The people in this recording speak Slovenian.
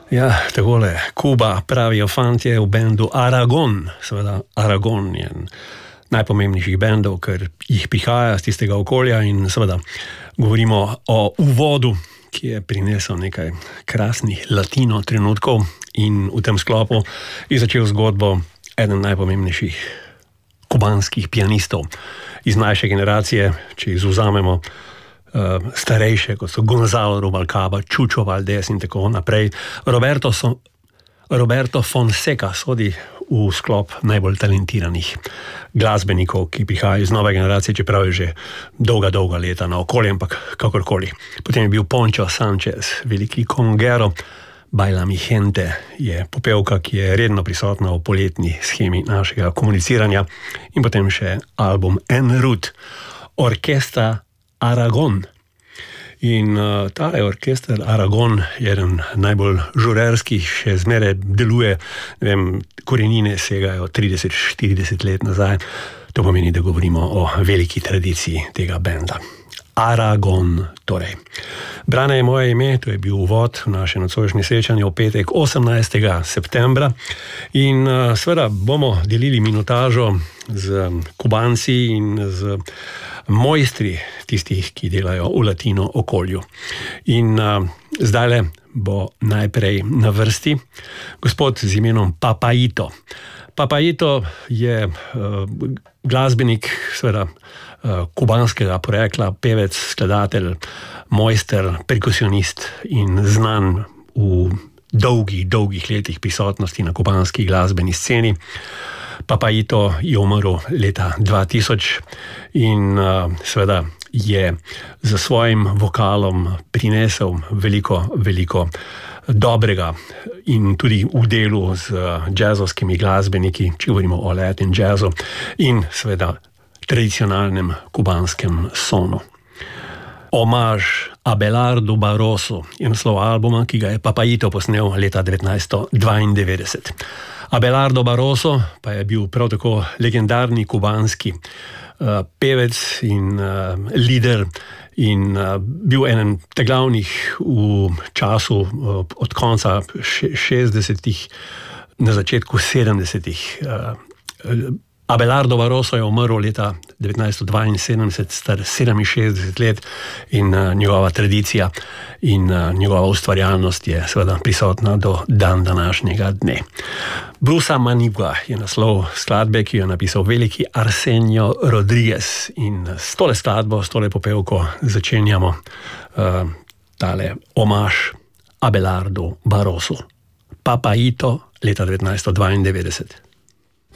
Ja, takole, Kuba, pravijo fantje v bendu Aragon. Seveda, Aragon je najpomembnejših bendov, ker jih prihaja z tistega okolja in seveda govorimo o uvodu, ki je prinesel nekaj krasnih latino trenutkov in v tem sklopu je začel zgodbo eden najpomembnejših kubanskih pianistov iz mlajše generacije, če izvzamemo starejše, kot so Gonzalo Rubalcaba, Chucho Valdés in tako naprej. Roberto Fonseca sodi v sklop najbolj talentiranih glasbenikov, ki prihajajo iz nove generacije, čeprav je že dolga leta na okolje, ampak kakorkoli. Potem je bil Poncho Sanchez, veliki kongero. Baila mi gente je popevka, ki je redno prisotna v poletni shemi našega komuniciranja. In potem še album En Route, orkestra Aragon. In tale orkester Aragon je eden najbolj žurerskih, še zmeraj deluje, ne vem, korenine segajo 30-40 let nazaj. To pomeni, da govorimo o veliki tradiciji tega benda. Aragon, torej. Brane je moje ime, to je bil uvod v naše nocojšnje srečanje v petek 18. septembra in seveda bomo delili minutažo z Kubanci in z mojstri tistih, ki delajo v latino okolju. In zdajle bo najprej na vrsti gospod z imenom Papayito. Papayito je glasbenik, seveda kubanskega porekla, pevec, skladatelj, mojster, perkusionist in znan v dolgih letih prisotnosti na kubanski glasbeni sceni. Papayito je umrl leta 2000 in seveda je za svojim vokalom prinesel veliko dobrega in tudi v delu z jazzovskimi glasbeniki, če govorimo o latin jazzu in seveda tradicionalnem kubanskem sonu. Omaž Abelardo Barroso je naslov albuma, ki ga je Papayito posnel leta 1992. Abelardo Barroso pa je bil prav tako legendarni kubanski pevec in lider in bil eden glavnih v času od konca 60-ih na začetku 70-ih. Abelardo Barroso je umrl leta 1972, star 67 let in njegova tradicija in njegova ustvarjalnost je seveda prisotna do dan današnjega dne. Bluesa Manigua je naslov skladbe, ki jo je napisal veliki Arsenio Rodriguez in s tole skladbo, s tole popevko začenjamo tale omaž Abelardo Barroso. Papayito leta 1992.